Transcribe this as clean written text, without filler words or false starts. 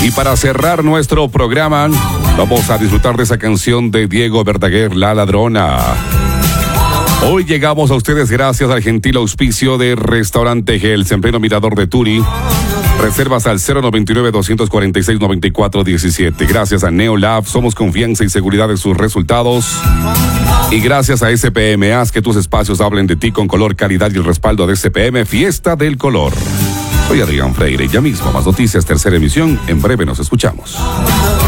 Y para cerrar nuestro programa, vamos a disfrutar de esa canción de Diego Verdaguer, La Ladrona. Hoy llegamos a ustedes gracias al gentil auspicio de Restaurante Hell's en pleno Mirador de Turi. Reservas al 099-246-9417. Gracias a Neolab, somos confianza y seguridad de sus resultados. Y gracias a SPM, haz que tus espacios hablen de ti con color, calidad y el respaldo de SPM, Fiesta del Color. Soy Adrián Freire, ya mismo más noticias, tercera emisión, en breve nos escuchamos.